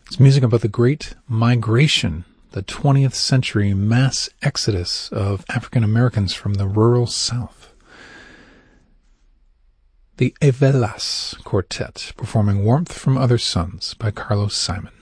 It's music about the Great Migration, the 20th century mass exodus of African Americans from the rural South. The Evelas Quartet, performing Warmth from Other Suns by Carlos Simon.